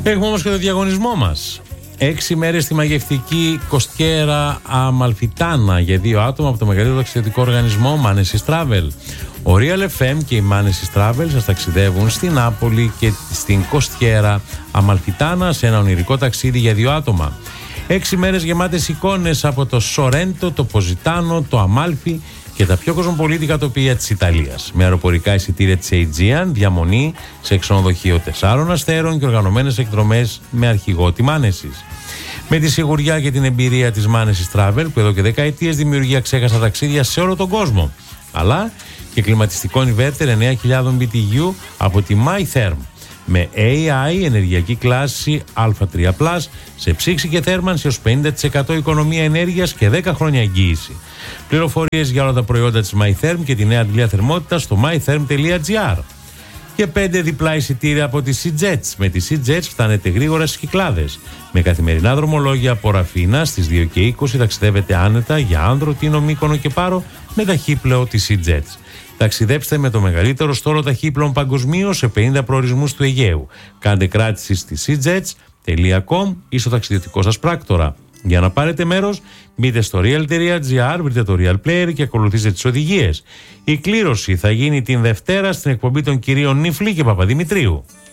Έχουμε όμως και το διαγωνισμό μας. 6 μέρες στη μαγευτική Κοστιέρα Αμαλφιτάνα για 2 άτομα από το μεγαλύτερο ταξιδιωτικό οργανισμό Manesis Travel. Ο Real FM και η Manesis Travel σας ταξιδεύουν στην Νάπολη και στην Κοστιέρα Αμαλφιτάνα σε ένα ονειρικό ταξίδι για 2 άτομα. 6 μέρες γεμάτες εικόνες από το Σορέντο, το Ποζιτάνο, το Αμάλφι και τα πιο κοσμοπολίτικα τοπία της Ιταλίας. Με αεροπορικά εισιτήρια της Aegean, διαμονή σε ξενοδοχείο 4 αστέρων και οργανωμένες εκδρομές με αρχηγό τη Manesis. Με τη σιγουριά και την εμπειρία της Manesis Travel, που εδώ και δεκαετίες δημιουργεί αξέχαστα ταξίδια σε όλο τον κόσμο. Αλλά και κλιματιστικό inverter 9.000 BTU από τη MyTherm. Με AI, ενεργειακή κλάση Α3+, σε ψήξη και θέρμανση ως 50% οικονομία ενέργειας και 10 χρόνια εγγύηση. Πληροφορίες για όλα τα προϊόντα της MyTherm και τη νέα αντλία θερμότητας στο mytherm.gr. Και 5 διπλά εισιτήρια από τη SeaJets. Με τη SeaJets φτάνετε γρήγορα στις Κυκλάδες. Με καθημερινά δρομολόγια από Ραφίνα στις 2 και 20 ταξιδεύετε άνετα για Άνδρο, Τίνο, Μύκονο και Πάρο με ταχύπλαιο της SeaJets. Ταξιδέψτε με το μεγαλύτερο στόλο ταχύπλων παγκοσμίως σε 50 προορισμούς του Αιγαίου. Κάντε κράτηση στη seajets.com ή στο ταξιδιωτικό σας πράκτορα. Για να πάρετε μέρος, μπείτε στο real.gr, βρείτε το Real Player και ακολουθήστε τις οδηγίες. Η κλήρωση θα γίνει την Δευτέρα στην εκπομπή των κυρίων Νιφλή και Παπαδημητρίου.